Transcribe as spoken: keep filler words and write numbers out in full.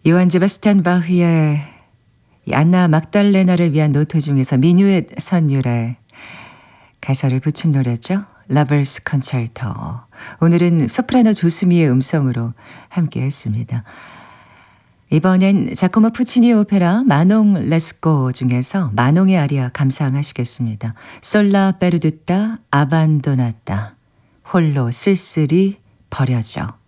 요한 제바스찬 바흐의 이 안나 막달레나를 위한 노트 중에서 미뉴엣 선율의 가사를 붙인 노래죠. 러버스 컨체르토. 오늘은 소프라노 조수미의 음성으로 함께 했습니다. 이번엔 자코모 푸치니 오페라 마농 레스코 중에서 마농의 아리아 감상하시겠습니다. 솔라 베르두타 아반도나타 홀로 쓸쓸히 버려져.